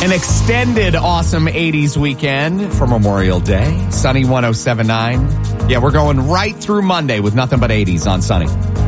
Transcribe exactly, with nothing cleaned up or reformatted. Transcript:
An extended awesome eighties weekend for Memorial Day. Sunny one oh seven point nine. Yeah, we're going right through Monday with nothing but eighties on Sunny.